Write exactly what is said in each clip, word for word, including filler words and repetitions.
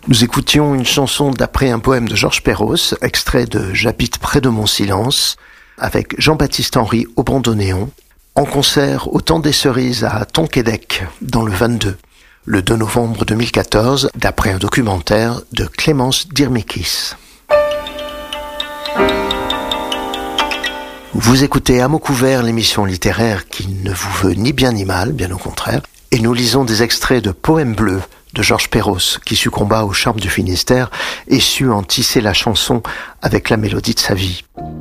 Nous écoutions une chanson d'après un poème de Georges Perros, extrait de J'habite près de mon silence, avec Jean-Baptiste Henry au bandoneon, en concert au Temps des Cerises à Tonquédec, dans le vingt-deux, le deux novembre deux mille quatorze, d'après un documentaire de Clémence Dirmekis. Vous écoutez À mots couverts, l'émission littéraire qui ne vous veut ni bien ni mal, bien au contraire, et nous lisons des extraits de Poèmes bleus de Georges Perros, qui succomba au charme du Finistère et sut en tisser la chanson avec la mélodie de sa vie.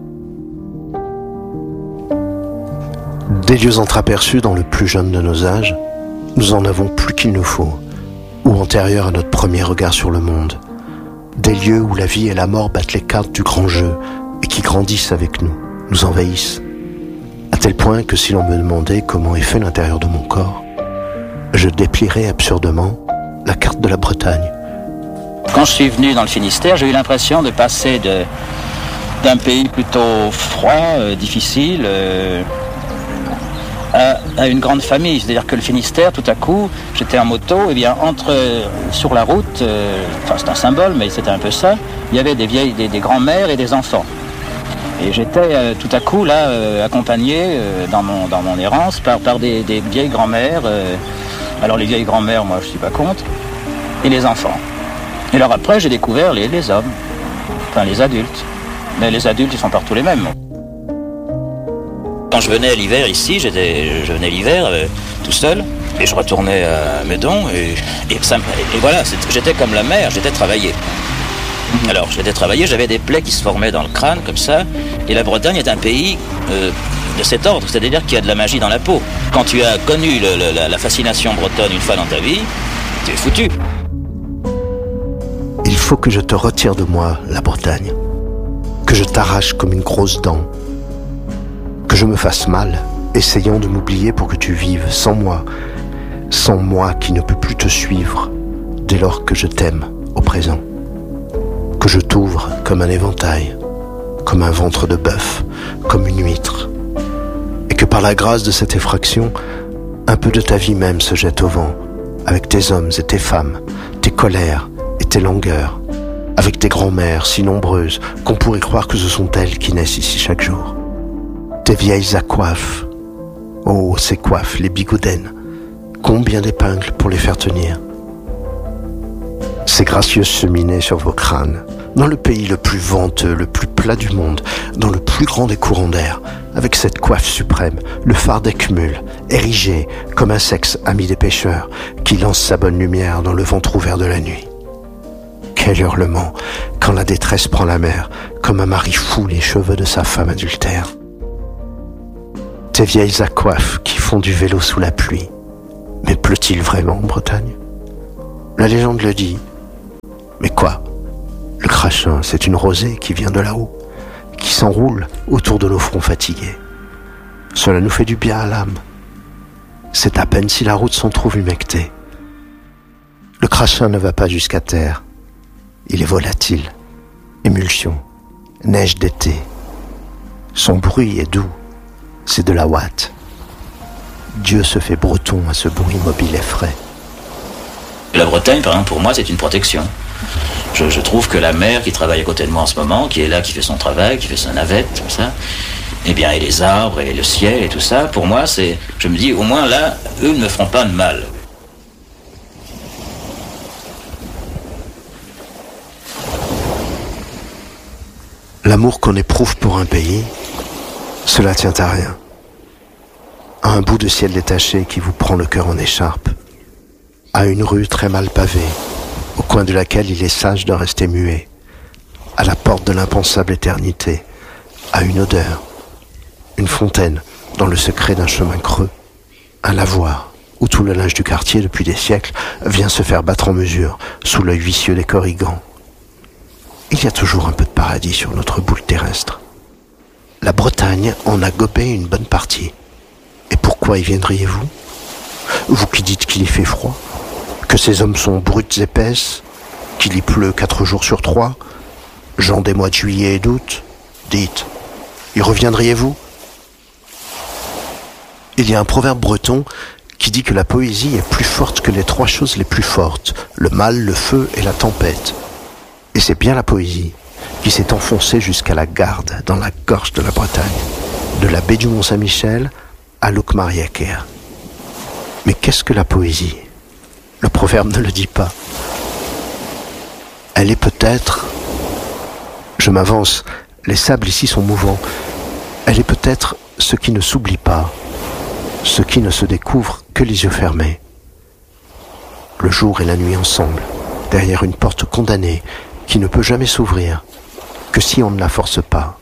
Des lieux entreaperçus dans le plus jeune de nos âges, nous en avons plus qu'il nous faut, ou antérieurs à notre premier regard sur le monde. Des lieux où la vie et la mort battent les cartes du grand jeu et qui grandissent avec nous, nous envahissent. À tel point que si l'on me demandait comment est fait l'intérieur de mon corps, je déplierais absurdement la carte de la Bretagne. Quand je suis venu dans le Finistère, j'ai eu l'impression de passer de, d'un pays plutôt froid, euh, difficile, euh, à, à une grande famille. C'est-à-dire que le Finistère, tout à coup, j'étais en moto, et bien entre sur la route, euh, enfin c'est un symbole, mais c'était un peu ça, il y avait des vieilles, des, des grands-mères et des enfants. Et j'étais euh, tout à coup là euh, accompagné euh, dans mon dans mon errance par par des, des vieilles grand-mères. Euh, alors les vieilles grand-mères, moi je suis pas contre, et les enfants. Et alors après j'ai découvert les les hommes, enfin les adultes. Mais les adultes ils sont partout les mêmes. Quand je venais l'hiver ici, j'étais je venais l'hiver euh, tout seul et je retournais à Meudon et et, ça, et voilà, j'étais comme la mer, j'étais travaillé. Alors, j'étais travaillé, j'avais des plaies qui se formaient dans le crâne, comme ça, et la Bretagne est un pays euh, de cet ordre, c'est-à-dire qu'il y a de la magie dans la peau. Quand tu as connu le, le, la, la fascination bretonne une fois dans ta vie, tu es foutu. Il faut que je te retire de moi la Bretagne, que je t'arrache comme une grosse dent, que je me fasse mal, essayant de m'oublier pour que tu vives sans moi, sans moi qui ne peux plus te suivre, dès lors que je t'aime au présent. Que je t'ouvre comme un éventail, comme un ventre de bœuf, comme une huître, et que par la grâce de cette effraction, un peu de ta vie même se jette au vent, avec tes hommes et tes femmes, tes colères et tes langueurs, avec tes grands-mères si nombreuses qu'on pourrait croire que ce sont elles qui naissent ici chaque jour. Tes vieilles à coiffes, oh ces coiffes, les bigoudaines, combien d'épingles pour les faire tenir. Ces gracieuses cheminées sur vos crânes, dans le pays le plus venteux, le plus plat du monde, dans le plus grand des courants d'air, avec cette coiffe suprême, le phare d'Eckmühl, érigé comme un sexe ami des pêcheurs, qui lance sa bonne lumière dans le ventre ouvert de la nuit. Quel hurlement, quand la détresse prend la mer, comme un mari fou les cheveux de sa femme adultère. Tes vieilles à coiffe qui font du vélo sous la pluie. Mais pleut-il vraiment en Bretagne ? La légende le dit. Mais quoi ? Le crachin, c'est une rosée qui vient de là-haut, qui s'enroule autour de nos fronts fatigués. Cela nous fait du bien à l'âme. C'est à peine si la route s'en trouve humectée. Le crachin ne va pas jusqu'à terre. Il est volatile, émulsion, neige d'été. Son bruit est doux, c'est de la ouate. Dieu se fait breton à ce bruit mobile et frais. La Bretagne, par exemple, pour moi, c'est une protection. Je, je trouve que la mer qui travaille à côté de moi en ce moment, qui est là, qui fait son travail, qui fait sa navette, tout ça, eh bien, et les arbres, et le ciel, et tout ça, pour moi, c'est, je me dis, au moins là, eux ne me feront pas de mal. L'amour qu'on éprouve pour un pays, cela tient à rien. À un bout de ciel détaché qui vous prend le cœur en écharpe, à une rue très mal pavée, au coin de laquelle il est sage de rester muet, à la porte de l'impensable éternité, à une odeur, une fontaine dans le secret d'un chemin creux, un lavoir où tout le linge du quartier depuis des siècles vient se faire battre en mesure sous l'œil vicieux des corrigans. Il y a toujours un peu de paradis sur notre boule terrestre. La Bretagne en a gobé une bonne partie. Et pourquoi y viendriez-vous ? Vous qui dites qu'il y fait froid, que ces hommes sont brutes épaisses, qu'il y pleut quatre jours sur trois, gens des mois de juillet et d'août, dites, y reviendriez-vous ? Il y a un proverbe breton qui dit que la poésie est plus forte que les trois choses les plus fortes, le mal, le feu et la tempête. Et c'est bien la poésie qui s'est enfoncée jusqu'à la Garde, dans la gorge de la Bretagne, de la baie du Mont-Saint-Michel à Locmariaquer. Mais qu'est-ce que la poésie ? Le proverbe ne le dit pas. Elle est peut-être... Je m'avance, les sables ici sont mouvants. Elle est peut-être ce qui ne s'oublie pas, ce qui ne se découvre que les yeux fermés. Le jour et la nuit ensemble, derrière une porte condamnée qui ne peut jamais s'ouvrir, que si on ne la force pas.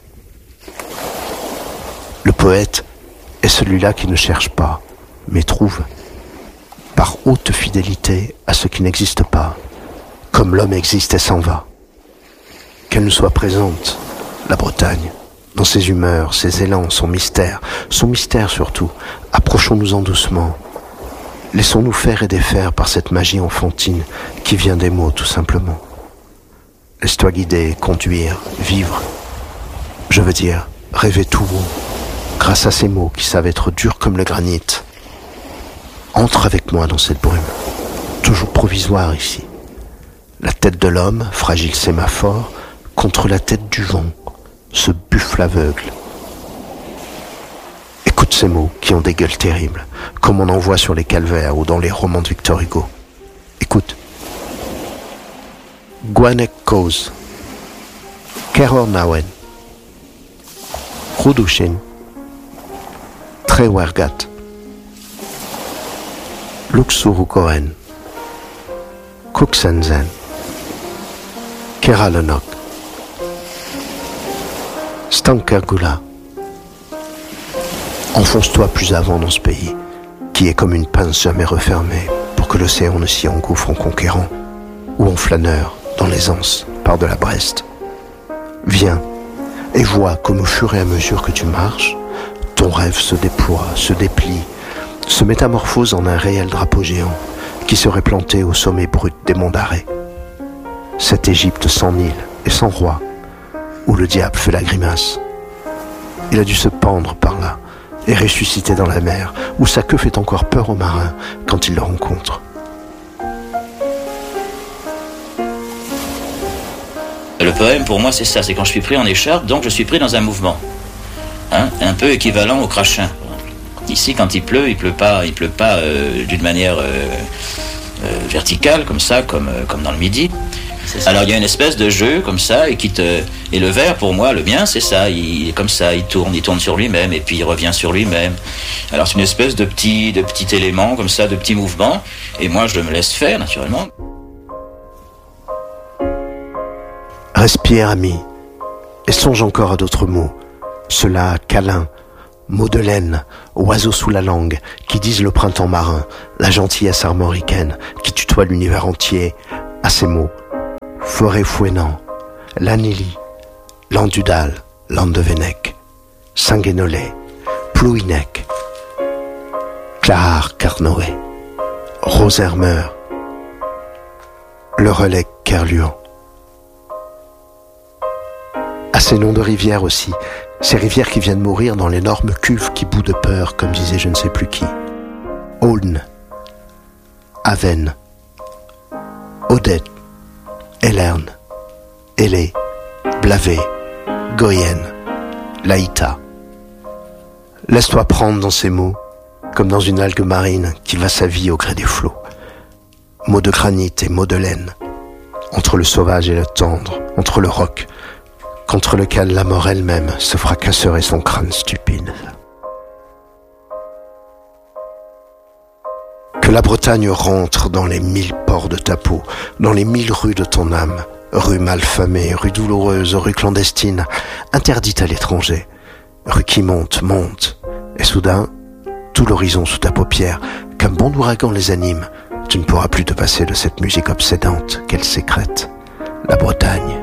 Le poète est celui-là qui ne cherche pas, mais trouve, par haute fidélité à ce qui n'existe pas, comme l'homme existe et s'en va. Qu'elle nous soit présente, la Bretagne, dans ses humeurs, ses élans, son mystère, son mystère surtout, approchons-nous-en doucement. Laissons-nous faire et défaire par cette magie enfantine qui vient des mots tout simplement. Laisse-toi guider, conduire, vivre. Je veux dire, rêver tout haut, grâce à ces mots qui savent être durs comme le granit. Entre avec moi dans cette brume, toujours provisoire ici. La tête de l'homme, fragile sémaphore, contre la tête du vent, ce buffle aveugle. Écoute ces mots qui ont des gueules terribles, comme on en voit sur les calvaires ou dans les romans de Victor Hugo. Écoute. Gwanek Koz, Keror Nawen, Rudushin, Trewergat, Luxurukoen, Kuxenzen, Keralenok, Stankergula. Enfonce-toi plus avant dans ce pays, qui est comme une pince jamais refermée, pour que l'océan ne s'y engouffre en conquérant, ou en flâneur, dans les anses, par de la Brest. Viens, et vois comme au fur et à mesure que tu marches, ton rêve se déploie, se déplie, se métamorphose en un réel drapeau géant, qui serait planté au sommet brut des monts d'Arrée. Cette Égypte sans Nil et sans roi, où le diable fait la grimace. Il a dû se pendre par là, et ressusciter dans la mer, où sa queue fait encore peur aux marins quand ils le rencontrent. Le poème, pour moi, c'est ça, c'est quand je suis pris en écharpe, donc je suis pris dans un mouvement. Hein, un peu équivalent au crachin. Ici, quand il pleut, il pleut pas, il pleut pas euh, d'une manière euh, euh, verticale, comme ça, comme, euh, comme dans le Midi. Alors il y a une espèce de jeu comme ça, et qui te et le vers, pour moi, le mien, c'est ça, il est comme ça, il tourne, il tourne sur lui-même, et puis il revient sur lui-même. Alors c'est une espèce de petit, de petit élément comme ça, de petit mouvement, et moi je me laisse faire, naturellement. Respire, ami, et songe encore à d'autres mots. Ceux-là, câlin, mots de laine, oiseaux sous la langue, qui disent le printemps marin, la gentillesse armoricaine, qui tutoie l'univers entier. À ces mots, forêt fouennant, l'anili, l'andudal, l'andevenec, Saint-Guénolé, Plouinec, Clar Carnoé, Rosermer, le relais Kerluan. À ces noms de rivières aussi, ces rivières qui viennent mourir dans l'énorme cuve qui bout de peur, comme disait je ne sais plus qui. Aulne, Aven, Odette, Elerne, Hélé, Blavé, Goyenne, Laïta. Laisse-toi prendre dans ces mots, comme dans une algue marine qui va sa vie au gré des flots. Mots de granit et mots de laine, entre le sauvage et le tendre, entre le roc, contre lequel la mort elle-même se fracasserait son crâne stupide. Que la Bretagne rentre dans les mille pores de ta peau, dans les mille rues de ton âme, rue malfamée, rue douloureuse, rue clandestine, interdite à l'étranger, rue qui monte, monte, et soudain, tout l'horizon sous ta paupière, qu'un bon ouragan les anime, tu ne pourras plus te passer de cette musique obsédante qu'elle sécrète, la Bretagne.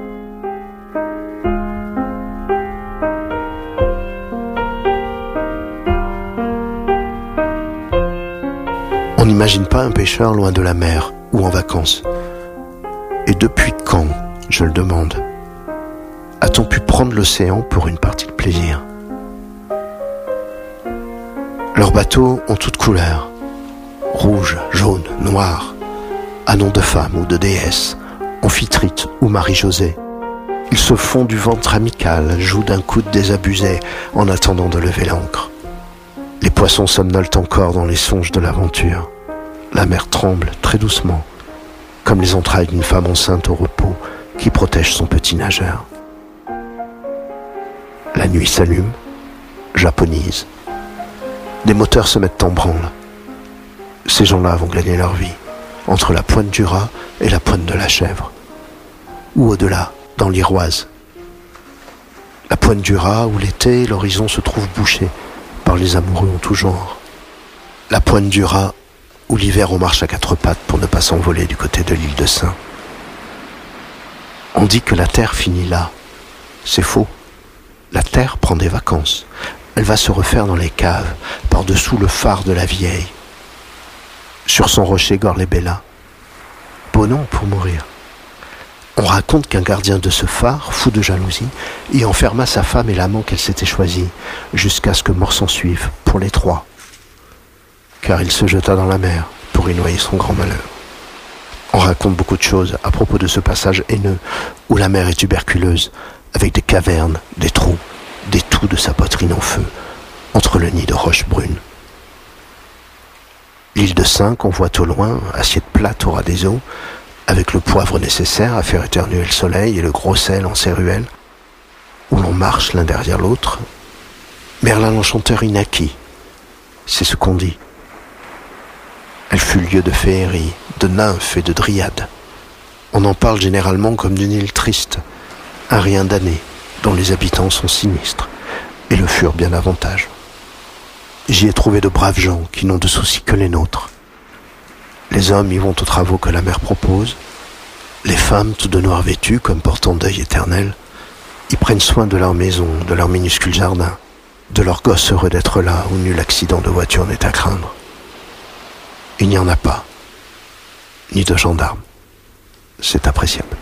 On n'imagine pas un pêcheur loin de la mer ou en vacances. Et depuis quand, je le demande, a-t-on pu prendre l'océan pour une partie de plaisir ? Leurs bateaux ont toutes couleurs, rouge, jaune, noir, à nom de femme ou de déesse, Amphitrite ou Marie-Josée. Ils se font du ventre amical, jouent d'un coude désabusé en attendant de lever l'ancre. Les poissons somnolent encore dans les songes de l'aventure. La mer tremble très doucement, comme les entrailles d'une femme enceinte au repos qui protège son petit nageur. La nuit s'allume, japonise. Des moteurs se mettent en branle. Ces gens-là vont gagner leur vie, entre la pointe du rat et la pointe de la chèvre. Ou au-delà, dans l'Iroise. La pointe du rat où l'été, l'horizon se trouve bouché par les amoureux en tout genre. La pointe du rat où l'hiver on marche à quatre pattes pour ne pas s'envoler du côté de l'île de Sein. On dit que la terre finit là. C'est faux. La terre prend des vacances. Elle va se refaire dans les caves, par-dessous le phare de la vieille. Sur son rocher Gorlébella. Beau nom pour mourir. On raconte qu'un gardien de ce phare, fou de jalousie, y enferma sa femme et l'amant qu'elle s'était choisi, jusqu'à ce que mort s'en suive, pour les trois. Car il se jeta dans la mer pour y noyer son grand malheur. On raconte beaucoup de choses à propos de ce passage haineux, où la mer est tuberculeuse, avec des cavernes, des trous, des toux de sa poitrine en feu, entre le nid de roches brunes. L'île de Sein qu'on voit au loin, assiette plate au ras des eaux, avec le poivre nécessaire à faire éternuer le soleil et le gros sel en ses ruelles, où l'on marche l'un derrière l'autre. Merlin l'enchanteur y naquit, c'est ce qu'on dit. Elle fut lieu de féerie, de nymphes et de dryades. On en parle généralement comme d'une île triste, un rien damné, dont les habitants sont sinistres, et le furent bien davantage. J'y ai trouvé de braves gens qui n'ont de soucis que les nôtres. Les hommes y vont aux travaux que la mer propose. Les femmes, tout de noir vêtues, comme portant deuil éternel, y prennent soin de leur maison, de leur minuscule jardin, de leurs gosses heureux d'être là où nul accident de voiture n'est à craindre. Il n'y en a pas, ni de gendarmes. C'est appréciable.